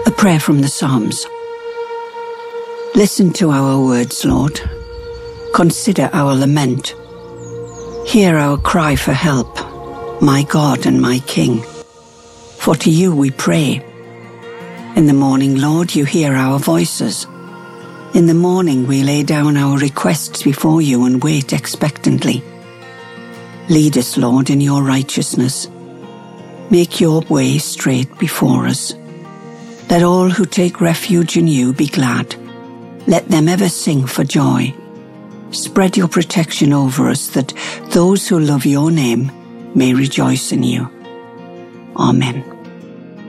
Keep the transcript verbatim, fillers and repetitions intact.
A prayer from the Psalms. Listen to our words, Lord. Consider our lament. Hear our cry for help, my God and my King. For to you we pray. In the morning, Lord, you hear our voices. In the morning we lay down our requests before you and wait expectantly. Lead us, Lord, in your righteousness. Make your way straight before us. Let all who take refuge in you be glad. Let them ever sing for joy. Spread your protection over us, that those who love your name may rejoice in you. Amen.